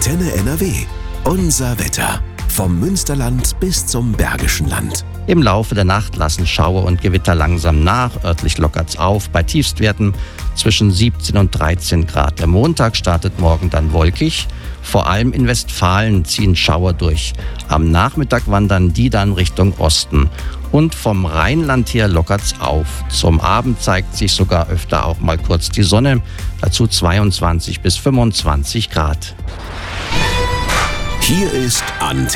Antenne NRW. Unser Wetter. Vom Münsterland bis zum Bergischen Land. Im Laufe der Nacht lassen Schauer und Gewitter langsam nach. Örtlich lockert's auf bei Tiefstwerten zwischen 17 und 13 Grad. Der Montag startet morgen dann wolkig. Vor allem in Westfalen ziehen Schauer durch. Am Nachmittag wandern die dann Richtung Osten. Und vom Rheinland her lockert's auf. Zum Abend zeigt sich sogar öfter auch mal kurz die Sonne. Dazu 22 bis 25 Grad. Hier ist Antenne.